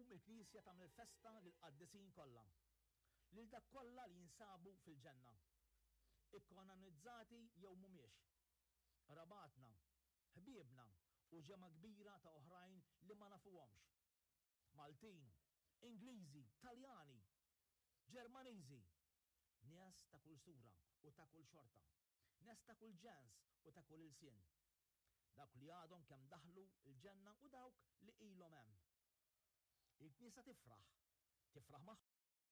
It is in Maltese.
Illum il-Knisja tagħmel festa lil qaddisin kollha. Lil dak kollha li jinsabu fil-ġenna. Ikkanonizzati jew mhumiex. Rabatna, ħbiebna u ġema kbira ta' oħrajn li ma nafuhomx. Maltin, Ingliżi, Taljani, Ġermaniżi, nies ta' kull sura u ta' kull xorta, nies ta' kull ġens u ta' kull ilsien. Dawk li għadhom kemm daħlu l-ġenna u dawk li ilhom hemm. Il-Knisja tifraħ magħhom.